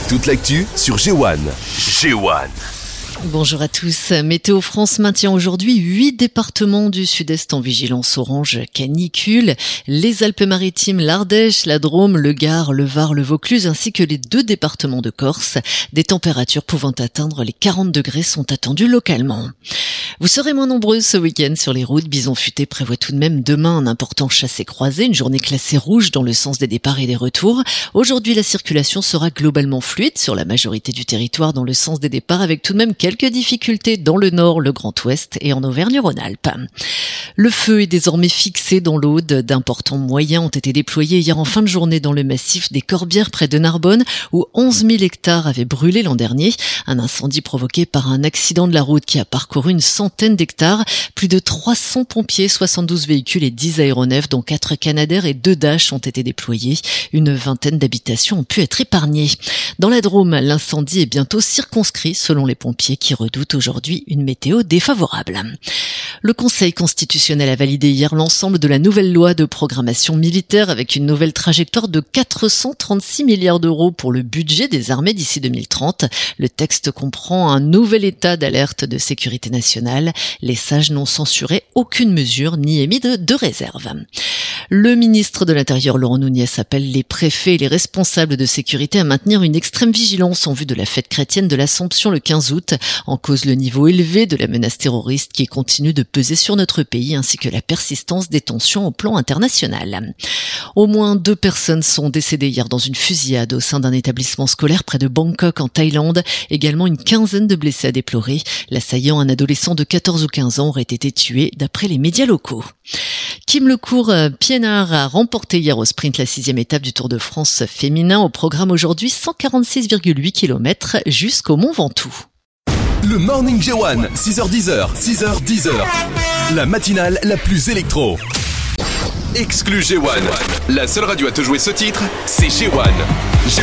Toute l'actu sur G1. G1. Bonjour à tous. Météo France maintient aujourd'hui 8 départements du sud-est en vigilance orange canicule. Les Alpes-Maritimes, l'Ardèche, la Drôme, le Gard, le Var, le Vaucluse ainsi que les 2 départements de Corse. Des températures pouvant atteindre les 40 degrés sont attendues localement. Vous serez moins nombreux ce week-end sur les routes. Bison Futé prévoit tout de même demain un important chassé-croisé, une journée classée rouge dans le sens des départs et des retours. Aujourd'hui, la circulation sera globalement fluide sur la majorité du territoire dans le sens des départs avec tout de même quelques difficultés dans le nord, le Grand Ouest et en Auvergne-Rhône-Alpes. Le feu est désormais fixé dans l'Aude. D'importants moyens ont été déployés hier en fin de journée dans le massif des Corbières près de Narbonne où 11 000 hectares avaient brûlé l'an dernier. Un incendie provoqué par un accident de la route qui a parcouru une centaine d'hectares. Plus de 300 pompiers, 72 véhicules et 10 aéronefs dont 4 Canadair et 2 Dash ont été déployés. Une vingtaine d'habitations ont pu être épargnées. Dans la Drôme, l'incendie est bientôt circonscrit selon les pompiers qui redoutent aujourd'hui une météo défavorable. Le Conseil constitutionnel a validé hier l'ensemble de la nouvelle loi de programmation militaire avec une nouvelle trajectoire de 436 milliards d'euros pour le budget des armées d'ici 2030. Le texte comprend un nouvel état d'alerte de sécurité nationale. Les sages n'ont censuré aucune mesure ni émis de réserve. Le ministre de l'Intérieur, Laurent Nunez, appelle les préfets et les responsables de sécurité à maintenir une extrême vigilance en vue de la fête chrétienne de l'Assomption le 15 août. En cause le niveau élevé de la menace terroriste qui continue de peser sur notre pays ainsi que la persistance des tensions au plan international. Au moins 2 personnes sont décédées hier dans une fusillade au sein d'un établissement scolaire près de Bangkok en Thaïlande. Également une quinzaine de blessés à déplorer. L'assaillant, un adolescent de 14 ou 15 ans, aurait été tué d'après les médias locaux. Kim Lecourt-Piénard a remporté hier au sprint la 6e étape du Tour de France féminin. Au programme aujourd'hui 146,8 km jusqu'au Mont Ventoux. Le Morning G1, 6h10, 6h10. La matinale la plus électro. Exclu G1. La seule radio à te jouer ce titre, c'est G1.